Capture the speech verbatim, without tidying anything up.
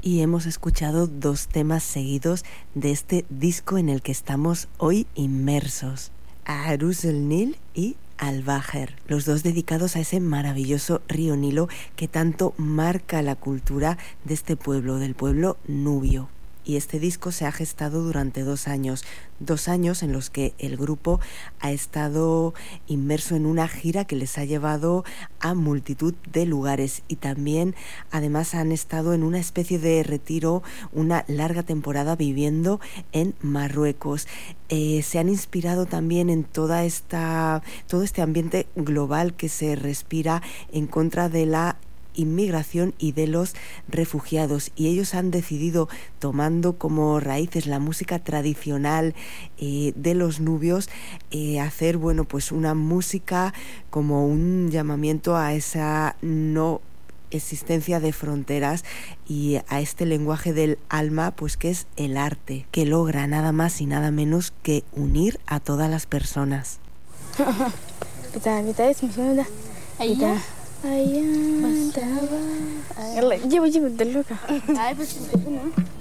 Y hemos escuchado dos temas seguidos de este disco en el que estamos hoy inmersos. Arús el Nil y Al-Baher, los dos dedicados a ese maravilloso río Nilo que tanto marca la cultura de este pueblo, del pueblo nubio. Y este disco se ha gestado durante dos años, dos años en los que el grupo ha estado inmerso en una gira que les ha llevado a multitud de lugares y también además han estado en una especie de retiro, una larga temporada viviendo en Marruecos. Eh, se han inspirado también en toda esta, todo este ambiente global que se respira en contra de la inmigración y de los refugiados, y ellos han decidido, tomando como raíces la música tradicional eh, de los nubios, eh, hacer bueno pues una música como un llamamiento a esa no existencia de fronteras y a este lenguaje del alma, pues que es el arte, que logra nada más y nada menos que unir a todas las personas. أيام تهوى يلا جيبوا جيبوا الدلوكة. هاي بس